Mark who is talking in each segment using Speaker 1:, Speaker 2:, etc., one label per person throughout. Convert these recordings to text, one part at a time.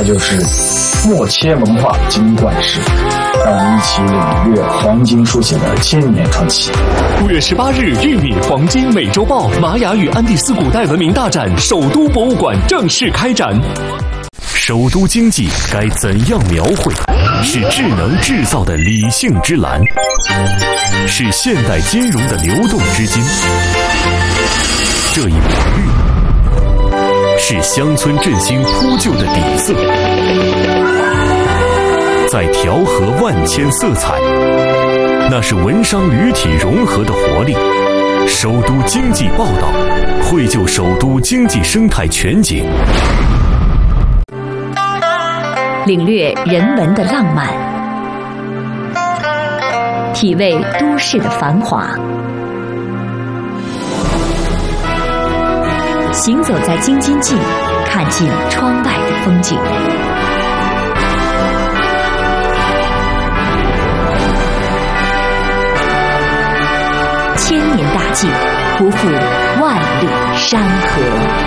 Speaker 1: 它就是莫切文化金冠石。让我们一起领略黄金书写的千年传奇。
Speaker 2: 5月18日，玉米黄金美洲豹玛雅与安第斯古代文明大展首都博物馆正式开展。首都经济该怎样描绘？是智能制造的理性之蓝，是现代金融的流动之金。这一抹绿，是乡村振兴铺就的底色。在调和万千色彩，那是文商旅体融合的活力。首都经济报道，绘就首都经济生态全景，
Speaker 3: 领略人文的浪漫，体味都市的繁华。行走在京津冀，看尽窗外的风景。千年大计，不负万里山河。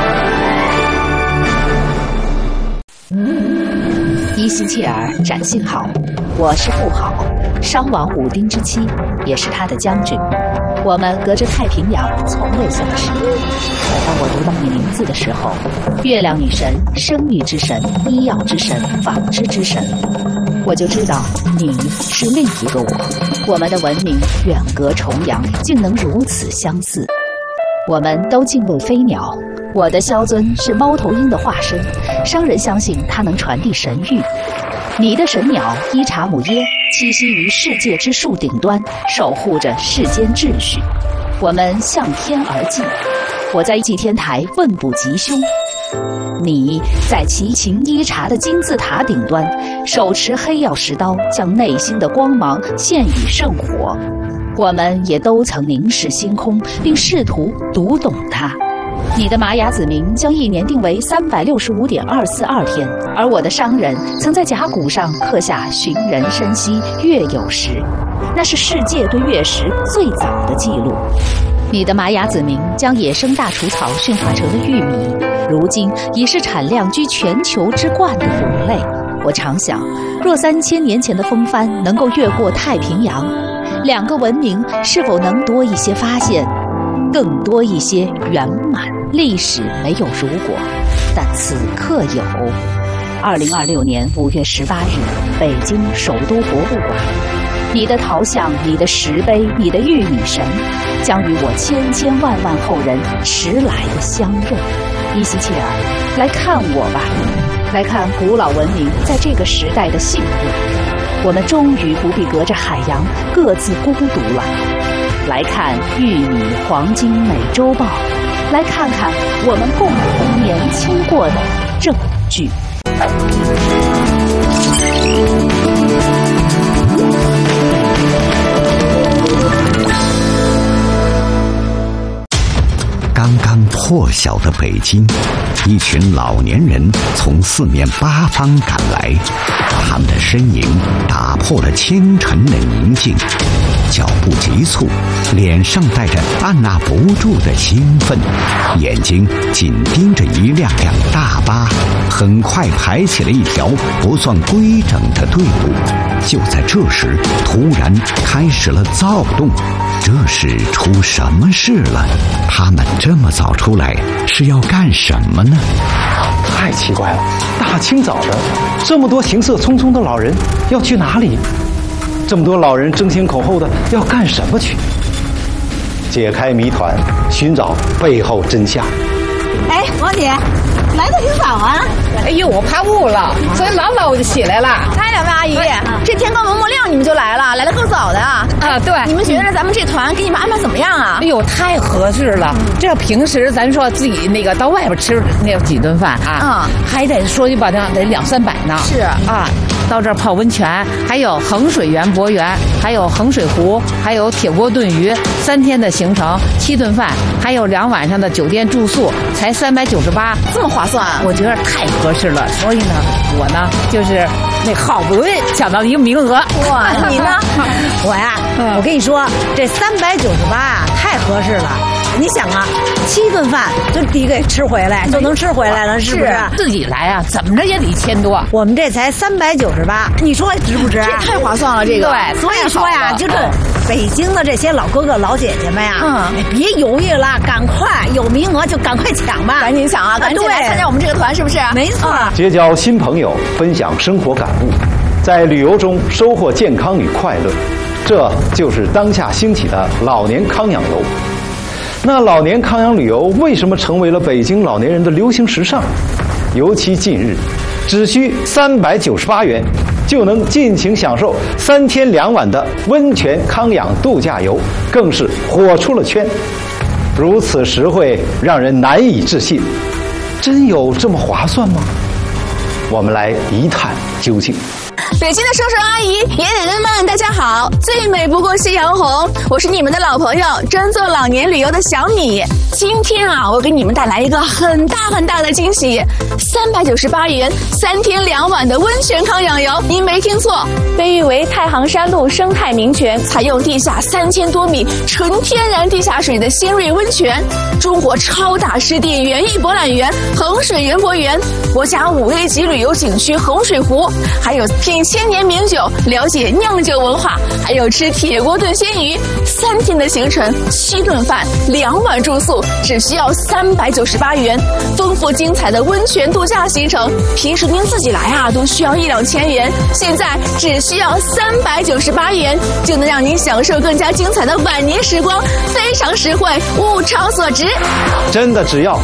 Speaker 4: 伊西切尔展信号，我是富豪，商王武丁之妻，也是他的将军。我们隔着太平洋，从未相识。可当我读到你名字的时候，月亮女神、生育之神、医药之神、纺织之神，我就知道你是另一个我。我们的文明远隔重洋，竟能如此相似。我们都敬畏飞鸟，我的萧尊是猫头鹰的化身，商人相信它能传递神谕。你的神鸟伊查姆耶栖息于世界之树顶端，守护着世间秩序。我们向天而祭，我在祭天台问卜吉凶，你在齐秦伊察的金字塔顶端，手持黑曜石刀，将内心的光芒献与圣火。我们也都曾凝视星空，并试图读懂它。你的玛雅子民将一年定为365.242天，而我的商人曾在甲骨上刻下寻人深溪月有时，那是世界对月食最早的记录。你的玛雅子民将野生大除草驯化成了玉米，如今已是产量居全球之冠的谷类。我常想，若3000年前的风帆能够越过太平洋，两个文明是否能多一些发现，更多一些圆满？历史没有如果，但此刻有。2026年5月18日，北京首都博物馆，你的陶像、你的石碑、你的玉米神，将与我千千万万后人迟来的相认。伊西切尔，来看我吧，来看古老文明在这个时代的幸福。我们终于不必隔着海洋各自孤独了。来看玉米黄金美洲豹，来看看我们共同年轻过的证据。
Speaker 5: 刚刚破晓的北京，一群老年人从四面八方赶来，他们的身影打破了清晨的宁静，脚步急促，脸上带着按捺不住的兴奋，眼睛紧盯着一辆辆大巴，很快排起了一条不算规整的队伍。就在这时，突然开始了躁动。这是出什么事了？他们这么早出来是要干什么呢？
Speaker 6: 太奇怪了，大清早的，这么多行色匆匆的老人要去哪里？这么多老人争先恐后的要干什么去？解开谜团，寻找背后真相。
Speaker 7: 哎，王姐，来的挺早啊！
Speaker 8: 哎呦，我怕雾了，所以老早我就起来了。
Speaker 7: 嗨，两位阿姨，这天刚蒙蒙亮你们就来了，来得够早的啊！
Speaker 8: 啊，对，
Speaker 7: 你们觉得咱们这团给你们安排怎么样啊？
Speaker 8: 哎呦，太合适了！这平时咱说自己那个到外边吃那几顿饭啊，还得说句不好听，得200-300呢。是啊，到这儿泡温泉，还有衡水园博园，还有衡水湖，还有铁锅炖鱼，3天的行程，7顿饭，还有2晚上的酒店住宿，才398，
Speaker 7: 这么划算？
Speaker 8: 我觉得太合适了。所以呢，我呢就是那好不容易抢到一个名额。
Speaker 7: 哇，你呢？
Speaker 9: 我呀，我跟你说，这398啊太合适了。 你想啊，7顿饭就抵给吃回来，就能吃回来了，是不是？
Speaker 8: 自己来啊，怎么着也得1000多。
Speaker 9: 我们这才398，你说值不值？
Speaker 7: 这太划算了，这个。
Speaker 9: 对，所以说呀，就这北京的这些老哥哥老姐姐们呀，别犹豫了，赶快有名额就赶快抢吧，
Speaker 7: 赶紧抢啊，赶紧来参加我们这个团，是不是？
Speaker 9: 没错，
Speaker 6: 结交新朋友，分享生活感悟，在旅游中收获健康与快乐，这就是当下兴起的老年康养游。那老年康养旅游为什么成为了北京老年人的流行时尚？尤其近日，只需398元就能尽情享受3天2晚的温泉康养度假游，更是火出了圈。如此实惠，让人难以置信。真有这么划算吗？我们来一探究竟。
Speaker 7: 北京的叔叔阿姨、爷爷奶奶们，大家好！最美不过夕阳红，我是你们的老朋友，专做老年旅游的小米。今天啊，我给你们带来一个很大的惊喜，398元3天2晚的温泉康养游，您没听错，被誉为太行山路生态名泉，采用地下3000多米纯天然地下水的新锐温泉，中国超大湿地园艺博览园、衡水园博园，国家5A 级旅游景区衡水湖，还有品1000年名酒，了解酿酒文化，还有吃铁锅炖鲜鱼，3天的行程，7顿饭，2晚住宿，只需要398元。丰富精彩的温泉度假行程，平时您自己来啊都需要1-2千元，现在只需要398元，就能让您享受更加精彩的晚年时光，非常实惠，物超所值。
Speaker 6: 真的只要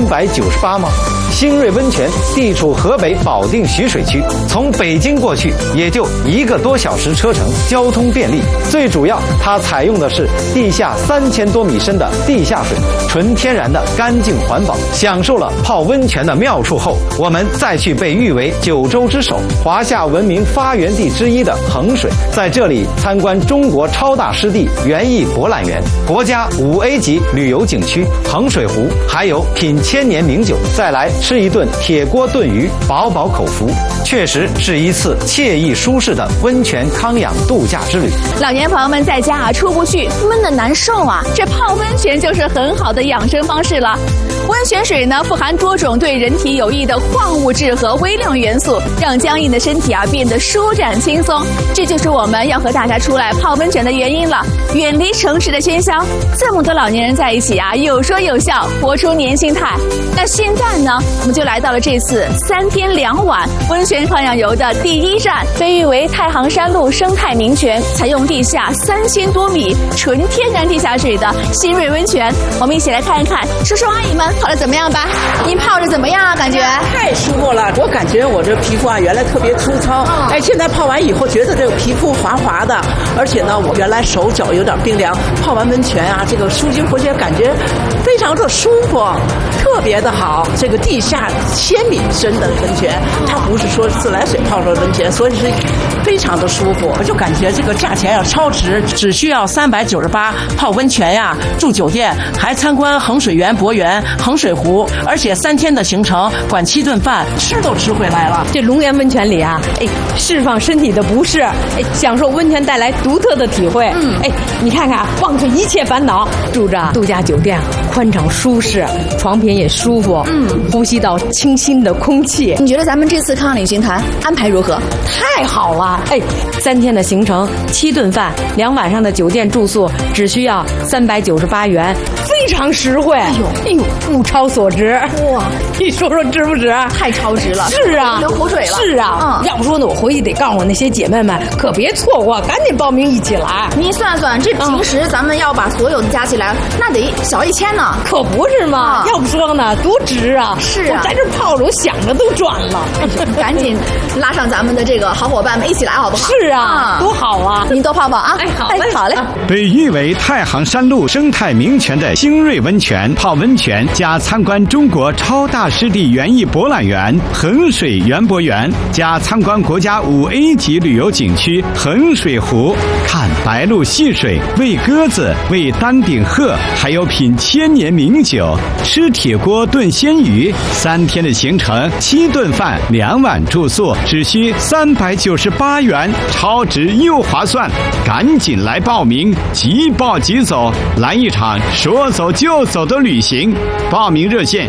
Speaker 6: 398吗？新锐温泉地处河北保定徐水区，从北京过去也就1个多小时车程，交通便利。最主要，它采用的是地下3000多米深的地下水，纯天然的干净环保。享受了泡温泉的妙处后，我们再去被誉为9州之首、华夏文明发源地之一的衡水，在这里参观中国超大湿地园艺博览园、国家5A 级旅游景区衡水湖，还有品1000年名酒，再来吃一顿铁锅炖鱼，饱饱口福。确实是一次惬意舒适的温泉康养度假之旅。
Speaker 7: 老年朋友们在家啊出不去，闷得难受啊，这泡温泉就是很好的养生方式了。温泉水呢富含多种对人体有益的矿物质和微量元素，让僵硬的身体啊变得舒展轻松。这就是我们要和大家出来泡温泉的原因了。远离城市的喧嚣，这么多老年人在一起啊，有说有笑，活出年轻态。那现在呢，我们就来到了这次3天2晚温泉康养游的第1站，被誉为太行山路生态名泉，采用地下3000多米纯天然地下水的新锐温泉。我们一起来看一看叔叔阿姨们泡的怎么样吧？您泡着怎么样啊？感觉
Speaker 10: 太舒服了，我感觉我这皮肤啊原来特别粗糙，哎，现在泡完以后觉得这个皮肤滑滑的，而且呢，我原来手脚有点冰凉，泡完温泉啊，这个舒筋活血，感觉非常的舒服，特别的好。这个地下1000米深的温泉，它不是说自来水泡出的温泉，所以是非常的舒服。我就感觉这个价钱要超值，只需要398泡温泉呀，住酒店，还参观衡水园博园、衡水湖，而且3天的行程，管7顿饭，吃都吃回来了。
Speaker 11: 这龙岩温泉里啊，哎，释放身体的不适，哎，享受温泉带来独特的体会。哎，你看看，忘却一切烦恼，住着度假酒店，宽敞舒适，床品也舒服，呼吸到清新的空气。
Speaker 7: 你觉得咱们这次康养旅行团安排如何？
Speaker 11: 太好了！哎，3天的行程，7顿饭，2晚上的酒店住宿，只需要398元，非常实惠。哎呦，物超所值！哇，你说说值不值？
Speaker 7: 太超值了！
Speaker 11: 是啊，
Speaker 7: 流口水了。
Speaker 11: 是啊，要不说呢，我回去得告诉我那些姐妹们，可别错过，赶紧报名一起来。
Speaker 7: 你算算，这平时咱们要把所有的加起来，那得小1000呢，
Speaker 11: 可不是吗？要不说呢，多值啊！
Speaker 7: 是啊，
Speaker 11: 在这泡着，我想着都赚了。
Speaker 7: 赶紧拉上咱们的这个好伙伴们一起来，好不好？
Speaker 11: 是啊，多好啊！
Speaker 7: 您多泡泡啊！
Speaker 11: 哎，好嘞，
Speaker 7: 好嘞。
Speaker 5: 被誉为太行山路生态名泉的新锐温泉，泡温泉加参观中国超大湿地园艺博览园、衡水园博园，加参观国家5A 级旅游景区衡水湖，看白鹭戏水，喂鸽子，喂丹顶鹤，还有品1000年名酒，吃铁锅炖鲜鱼。3天的行程，7顿饭，2晚住宿，只需398元，超值又划算，赶紧来报名，即报即走，来一场说走
Speaker 12: 走就走的旅行，报名热线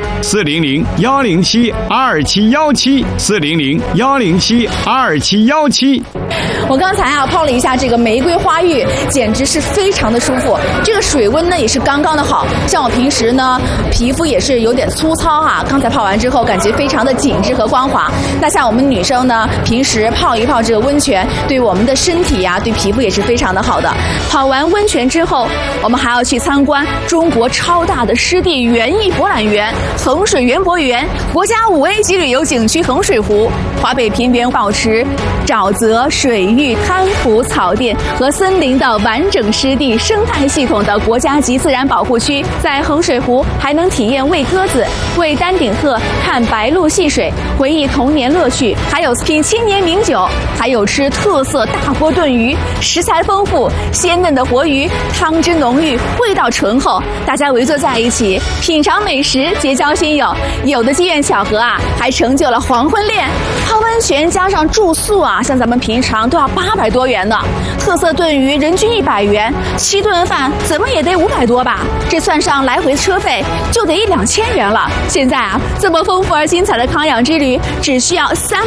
Speaker 12: 400-107-2717，400-107-2717。
Speaker 7: 我刚才泡了一下这个玫瑰花浴，简直是非常的舒服。这个水温呢也是刚刚的好，像我平时呢皮肤也是有点粗糙刚才泡完之后感觉非常的紧致和光滑。那像我们女生呢，平时泡一泡这个温泉，对我们的身体对皮肤也是非常的好的。泡完温泉之后，我们还要去参观中国超大的湿地园艺博览园衡水园博园、国家5A 级旅游景区衡水湖、华北平原保持沼泽、水域、滩涂、草甸和森林的完整湿地生态系统的国家级自然保护区。在衡水湖还能体验喂鸽子、喂丹顶鹤、看白鹭戏水，回忆童年乐趣，还有品千年名酒，还有吃特色大锅炖鱼，食材丰富，鲜嫩的活鱼，汤汁浓郁，味道醇厚，大家围坐在一起品尝美食，结交新友。有的机缘巧合还成就了黄昏恋。泡温泉加上住宿像咱们平常都要800多元呢。特色炖鱼人均100元，7顿饭怎么也得500多吧？这算上来回车费就得1-2000元了。现在这么丰富而精彩的康养之旅，只需要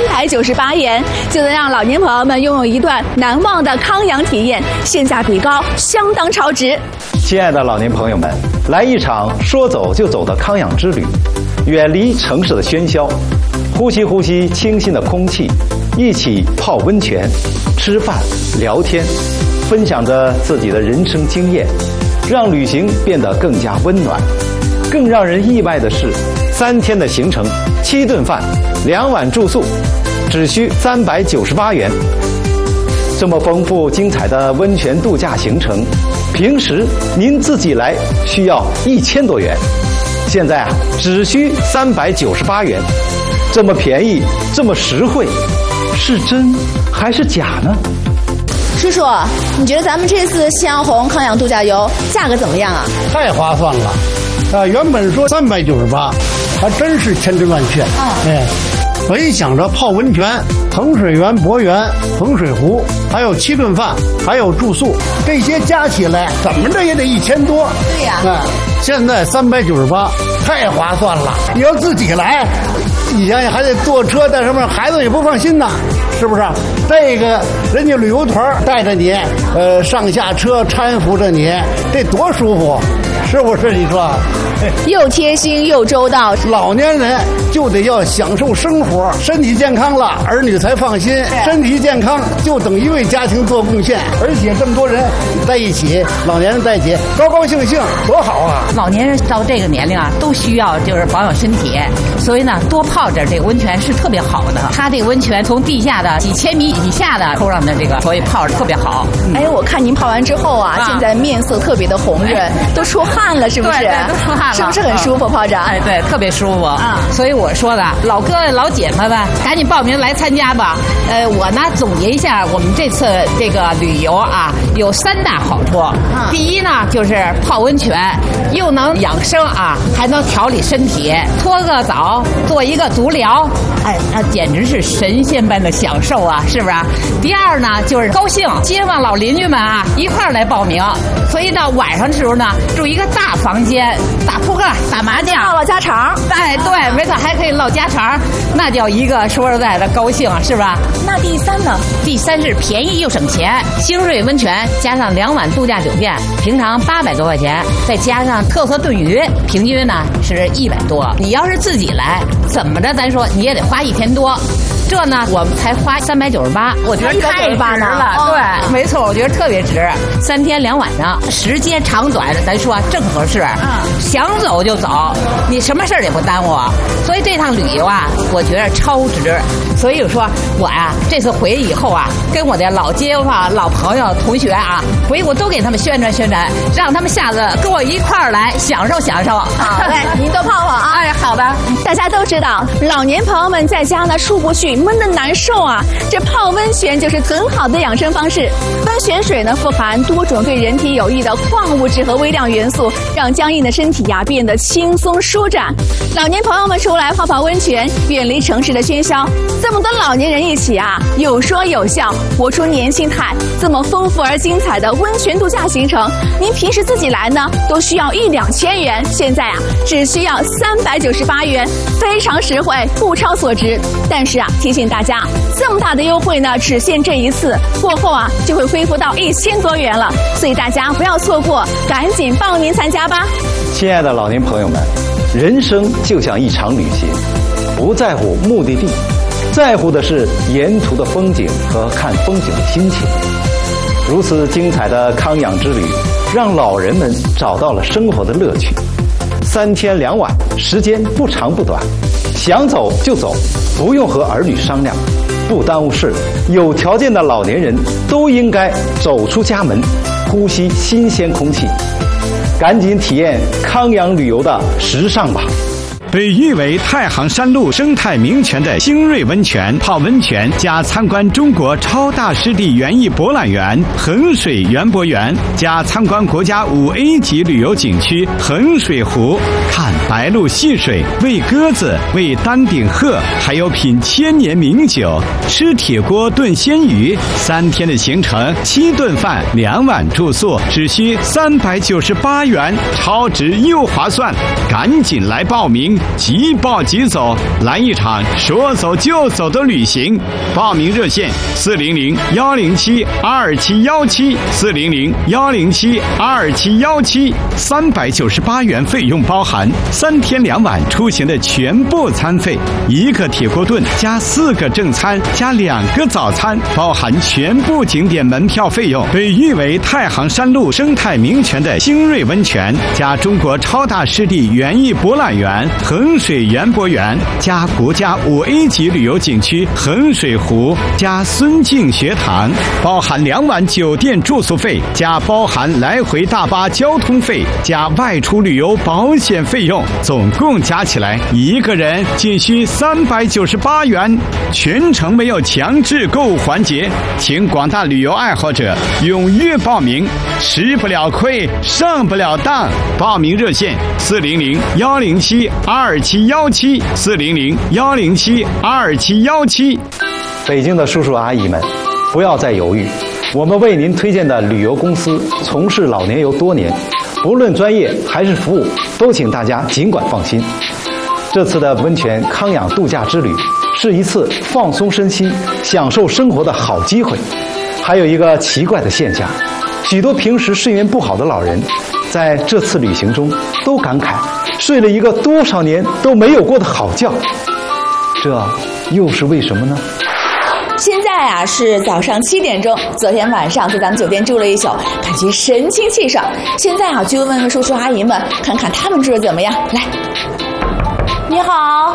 Speaker 7: 398元，就能让老年朋友们拥有一段难忘的康养体验，性价比高，相当超值。
Speaker 6: 亲爱的老年朋友们，来一场说走就走的康养之旅，远离城市的喧嚣，呼吸呼吸清新的空气，一起泡温泉、吃饭、聊天，分享着自己的人生经验，让旅行变得更加温暖。更让人意外的是，3天的行程，7顿饭，2晚住宿，只需398元。这么丰富精彩的温泉度假行程，平时您自己来需要1000多元，现在只需398元，这么便宜，这么实惠，是真还是假呢？
Speaker 7: 叔叔，你觉得咱们这次夕阳红康养度假游价格怎么样
Speaker 13: 太划算了，原本说398，还真是千真万确。我一想着泡温泉、衡水园博园、衡水湖，还有7顿饭，还有住宿，这些加起来怎么着也得1000多。
Speaker 7: 对呀。
Speaker 13: 现在398，太划算了。你要自己来，以前还得坐车在上面，孩子也不放心呐，是不是？这个人家旅游团带着你，上下车搀扶着你，这多舒服，是不是？你说？
Speaker 7: 又贴心又周到。
Speaker 13: 老年人就得要享受生活，身体健康了，儿女才放心。身体健康就等于为家庭做贡献，而且这么多人在一起，老年人在一起，高高兴兴，多好啊！
Speaker 8: 老年人到这个年龄都需要就是保养身体，所以呢，多泡点这个温泉是特别好的。它这个温泉从地下的几千米以下的抽上的这个，所以泡着特别好。
Speaker 7: 我看您泡完之后现在面色特别的红润，都出汗了，是不是？
Speaker 8: 对，都出汗了，
Speaker 7: 是不是很舒服泡着？
Speaker 8: 对，特别舒服。所以我说的，老哥老姐们赶紧报名来参加吧。我呢总结一下，我们这次这个旅游有3大好处。第一呢，就是泡温泉，又能养生还能调理身体，搓个澡，做一个足疗，那简直是神仙般的享受是不是？第二呢，就是高兴，街坊老邻居们一块儿来报名，所以到晚上的时候呢，住一个大房间，打扑克、打麻将，
Speaker 7: 唠家常。
Speaker 8: 对，没错，还可以唠家常，那叫一个说实在的高兴，是吧？
Speaker 7: 那第3呢？
Speaker 8: 第3是便宜又省钱，星瑞温泉加上2晚度假酒店，平常800多块钱，再加上特色炖鱼，平均呢是100多。你要是自己来，怎么着咱说你也得花1000多。这呢，我们才花398，我觉得太值了。对，没错，我觉得特别值。3天2晚上，时间长短咱说正合适。想走就走，你什么事儿也不耽误。所以这趟旅游我觉得超值。所以说我这次回以后跟我的老街坊、老朋友、同学回我都给他们宣传宣传，让他们下次跟我一块儿来享受享受。
Speaker 7: 好嘞，您多泡泡
Speaker 8: 好的。
Speaker 7: 大家都知道，老年朋友们在家呢出不去， 闷得难受啊！这泡温泉就是很好的养生方式。温泉水呢，富含多种对人体有益的矿物质和微量元素，让僵硬的身体呀变得轻松舒展。老年朋友们出来泡泡温泉，远离城市的喧嚣。这么多老年人一起啊，有说有笑，活出年轻态。这么丰富而精彩的温泉度假行程，您平时自己来呢，都需要1-2千元，现在啊，只需要398元，非常实惠，物超所值。但是啊，提醒大家，这么大的优惠呢，只限这一次，过后啊，就会恢复到1000多元了。所以大家不要错过，赶紧报名参加吧。
Speaker 6: 亲爱的老年朋友们，人生就像一场旅行，不在乎目的地，在乎的是沿途的风景和看风景的心情。如此精彩的康养之旅，让老人们找到了生活的乐趣。3天2晚，时间不长不短，想走就走，不用和儿女商量，不耽误事。有条件的老年人都应该走出家门，呼吸新鲜空气，赶紧体验康养旅游的时尚吧。
Speaker 12: 被誉为太行山路生态名泉的星瑞温泉泡温泉加参观中国超大湿地园艺博览园衡水园博园加参观国家5A 级旅游景区衡水湖，看白鹭戏水，喂鸽子，喂丹顶鹤，还有品千年名酒，吃铁锅炖鲜鱼。3天的行程，7顿饭，2晚住宿，只需398元，超值又划算，赶紧来报名！即报即走，来一场说走就走的旅行。报名热线400-107-2717，400-107-2717，398元费用包含3天2晚出行的全部餐费，1个铁锅炖加4个正餐加2个早餐，包含全部景点门票费用。被誉为太行山路生态名泉的星瑞温泉加中国超大湿地园艺博览园衡水园博园加国家5A 级旅游景区衡水湖加孙敬学堂，包含2晚酒店住宿费，加包含来回大巴交通费，加外出旅游保险费用，总共加起来1个人仅需398元，全程没有强制购物环节，请广大旅游爱好者踊跃报名，吃不了亏，上不了当。报名热线400-107-2717，400-107-2717。
Speaker 6: 北京的叔叔阿姨们，不要再犹豫，我们为您推荐的旅游公司从事老年游多年，不论专业还是服务，都请大家尽管放心。这次的温泉康养度假之旅是一次放松身心、享受生活的好机会。还有一个奇怪的现象，许多平时睡眠不好的老人，在这次旅行中都感慨睡了一个多少年都没有过的好觉，这又是为什么呢？
Speaker 7: 现在啊是早上7点钟，昨天晚上在咱们酒店住了一宿，感觉神清气爽。现在啊就问问叔叔阿姨们，看看他们住的怎么样。来，你好。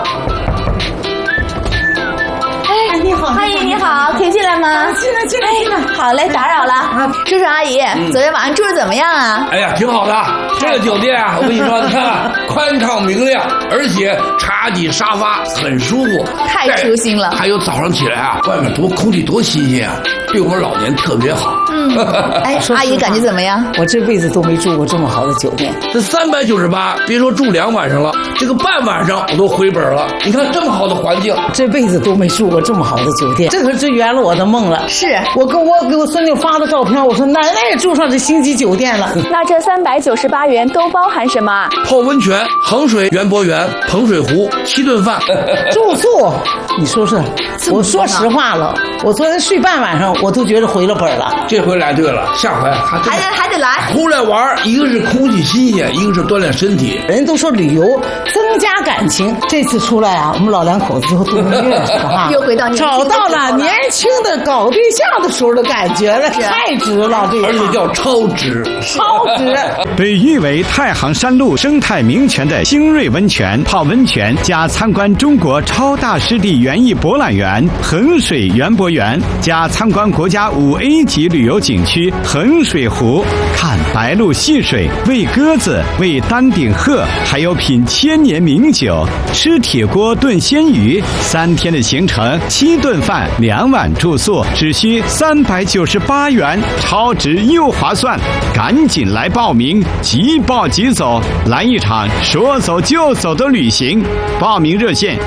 Speaker 7: 哎，你好，阿姨你好，可以进来吗？
Speaker 10: 进来。
Speaker 7: 好嘞，打扰了。叔叔阿姨，昨天晚上住的怎么样啊？
Speaker 14: 哎呀，挺好的。这个酒店啊，我跟你说，你看宽敞明亮，而且茶几沙发很舒服，
Speaker 7: 太舒心了。
Speaker 14: 还有早上起来啊，外面空气多新鲜啊，对我们老年特别好。
Speaker 7: 哎，阿姨感觉怎么样？
Speaker 10: 我这辈子都没住过这么好的酒店。
Speaker 14: 这398，别说住2晚上了，这个半晚上我都回本了。你看这么好的环境，
Speaker 10: 这辈子都没住过这么好的酒店，这可是圆了我的梦了。
Speaker 7: 是
Speaker 10: 我给我孙女发的照片，我说奶奶也住上这星级酒店了。
Speaker 7: 那这398元都包含什么？
Speaker 14: 泡温泉、衡水园博园、衡水湖，7顿饭，
Speaker 10: 住宿。你说是？我说实话了，我昨天睡半晚上，我都觉得回了本了。
Speaker 14: 这回来对了，下回
Speaker 7: 还得来。
Speaker 14: 出来玩，一个是空气新鲜，一个是锻炼身体。
Speaker 10: 人都说旅游增加感情，这次出来啊，我们老两口子就度蜜月是吧？
Speaker 7: 又回到
Speaker 10: 找到了年轻的搞对象的时候的感觉了，太值了，这个
Speaker 14: 而且叫超值。
Speaker 12: 被誉为太行山路生态名泉的星瑞温泉泡温泉加参观中国超大湿地园艺博览园衡水园博园元，加参观国家5A 级旅游景区衡水湖，看白鹭戏水，喂鸽子，喂丹顶鹤，还有品千年名酒，吃铁锅炖鲜鱼。3天的行程，7顿饭，2晚住宿，只需398元，超值又划算，赶紧来报名，即报即走，来一场说走就走的旅行。报名热线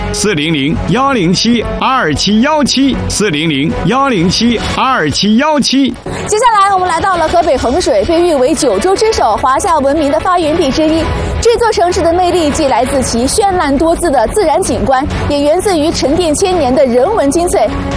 Speaker 12: 400-107-2717，400-107-2717。
Speaker 7: 接下来我们来到了河北衡水，被誉为9州之首、华夏文明的发源地之一。这座城市的魅力既来自其绚烂多姿的自然景观，也源自于沉淀千年的人文精粹。